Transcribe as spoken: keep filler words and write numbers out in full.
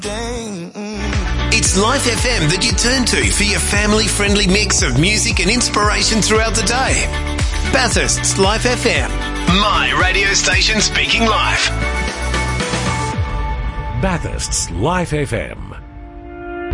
It's Life F M that you turn to for your family-friendly mix of music and inspiration throughout the day. Bathurst's Life F M. My radio station speaking live. Bathurst's Life F M.